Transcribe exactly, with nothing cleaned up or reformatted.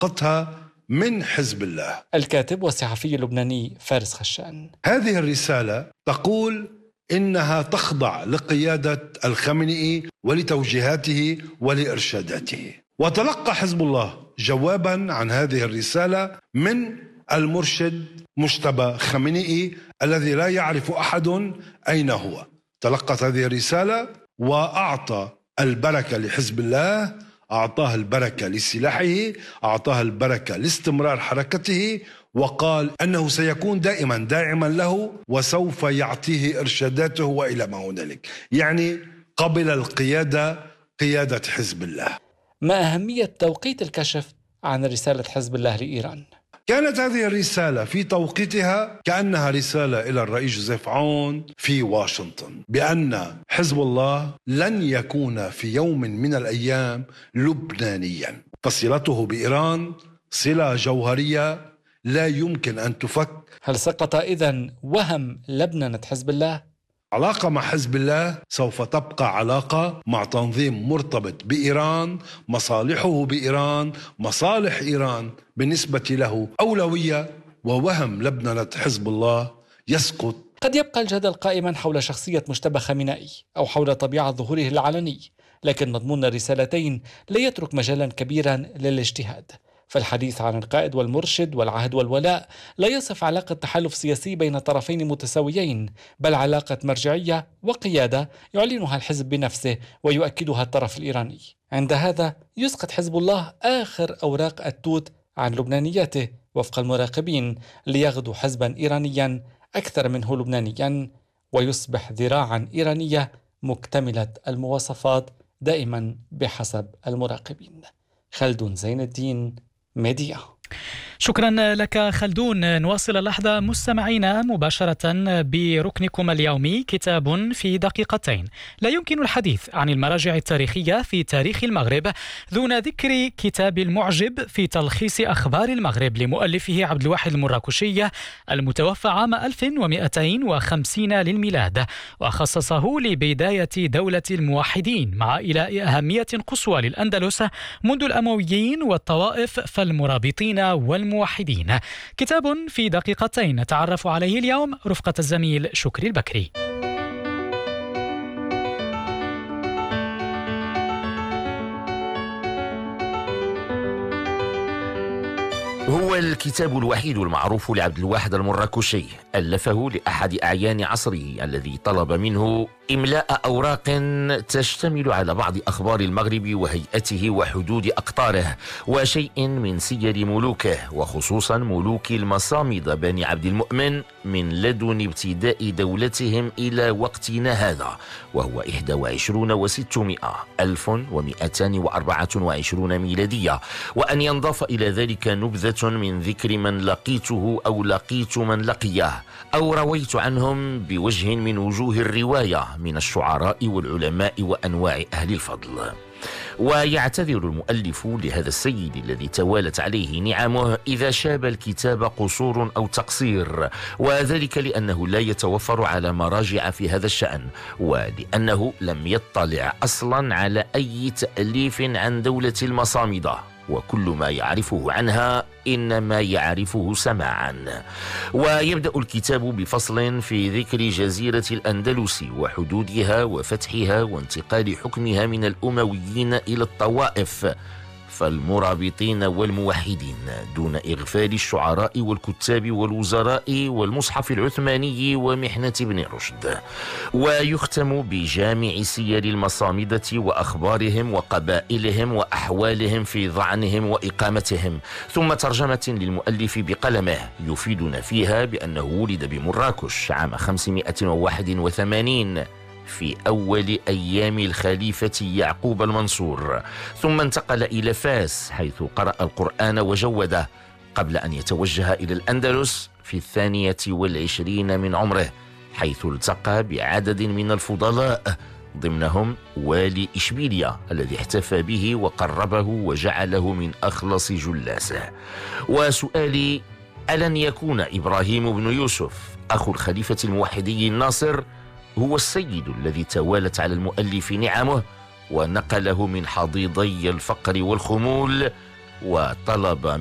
تلقتها من حزب الله. الكاتب والصحفي اللبناني فارس خشان. هذه الرسالة تقول إنها تخضع لقيادة الخامنئي ولتوجيهاته ولإرشاداته. وتلقى حزب الله جوابا عن هذه الرسالة من المرشد مجتبى خامنئي الذي لا يعرف أحد أين هو. تلقت هذه الرسالة وأعطى البركة لحزب الله، أعطاه البركة لسلاحه، أعطاه البركة لاستمرار حركته، وقال أنه سيكون دائما داعما له وسوف يعطيه إرشاداته وإلى ما هنالك. يعني قبل القيادة قيادة حزب الله. ما أهمية توقيت الكشف عن رسالة حزب الله لإيران؟ كانت هذه الرسالة في توقيتها كأنها رسالة إلى الرئيس جوزيف عون في واشنطن بأن حزب الله لن يكون في يوم من الأيام لبنانيا، فصلته بإيران صلة جوهرية لا يمكن أن تفك. هل سقط إذن وهم لبنانة حزب الله؟ علاقة مع حزب الله سوف تبقى علاقة مع تنظيم مرتبط بإيران، مصالحه بإيران، مصالح إيران بالنسبة له أولوية، ووهم لبنانة حزب الله يسقط. قد يبقى الجدل قائما حول شخصية مجتبى خامنئي أو حول طبيعة ظهوره العلني، لكن مضمون الرسالتين لا يترك مجالا كبيرا للاجتهاد. فالحديث عن القائد والمرشد والعهد والولاء لا يصف علاقة تحالف سياسي بين طرفين متساويين، بل علاقة مرجعية وقيادة يعلنها الحزب بنفسه ويؤكدها الطرف الإيراني. عند هذا يسقط حزب الله آخر أوراق التوت عن لبنانياته وفق المراقبين ليغدو حزبا إيرانيا أكثر منه لبنانيا، ويصبح ذراعا إيرانية مكتملة المواصفات دائما بحسب المراقبين. خلدون زين الدين، ميديا. شكرا لك خلدون. نواصل اللحظة مستمعينا مباشرة بركنكم اليومي كتاب في دقيقتين. لا يمكن الحديث عن المراجع التاريخية في تاريخ المغرب دون ذكر كتاب المعجب في تلخيص أخبار المغرب لمؤلفه عبد الواحد المراكشي المتوفى عام ألف ومئتين وخمسين للميلاد، وخصصه لبداية دولة الموحدين مع إيلاء أهمية قصوى للأندلس منذ الأمويين والطوائف فالمرابطين والموحدين. كتاب في دقيقتين نتعرف عليه اليوم رفقة الزميل شكري البكري. هو الكتاب الوحيد المعروف لعبد الواحد المراكشي، ألفه لأحد أعيان عصره الذي طلب منه إملاء أوراق تشتمل على بعض أخبار المغرب وهيئته وحدود أقطاره وشيء من سير ملوكه، وخصوصا ملوك المصامدة بني عبد المؤمن من لدن ابتداء دولتهم إلى وقتنا هذا، وهو إحدى وعشرين وستمائة ألف ومئتان وأربعة وعشرين ميلادية، وأن ينضاف إلى ذلك نبذة من ذكر من لقيته أو لقيت من لقيه أو رويت عنهم بوجه من وجوه الرواية من الشعراء والعلماء وأنواع أهل الفضل. ويعتذر المؤلف لهذا السيد الذي توالت عليه نعمه إذا شاب الكتاب قصور أو تقصير، وذلك لأنه لا يتوفر على مراجع في هذا الشأن، ولأنه لم يطلع أصلا على أي تأليف عن دولة المصامدة، وكل ما يعرفه عنها إنما يعرفه سماعا. ويبدأ الكتاب بفصل في ذكر جزيرة الأندلس وحدودها وفتحها وانتقال حكمها من الأمويين إلى الطوائف فالمرابطين والموحدين، دون إغفال الشعراء والكتاب والوزراء والمصحف العثماني ومحنة ابن رشد. ويختم بجامع سير المصامدة وأخبارهم وقبائلهم وأحوالهم في ظعنهم وإقامتهم، ثم ترجمة للمؤلف بقلمه يفيدنا فيها بأنه ولد بمراكش عام خمسمائة وواحد وثمانين في أول أيام الخليفة يعقوب المنصور، ثم انتقل إلى فاس حيث قرأ القرآن وجوده قبل أن يتوجه إلى الأندلس في الثانية والعشرين من عمره، حيث التقى بعدد من الفضلاء ضمنهم والي إشبيلية الذي احتفى به وقربه وجعله من أخلص جلاسه. وسؤالي: ألن يكون إبراهيم بن يوسف أخو الخليفة الموحدي الناصر هو السيد الذي توالت على المؤلف نعمه ونقله من حضيضي الفقر والخمول وطلب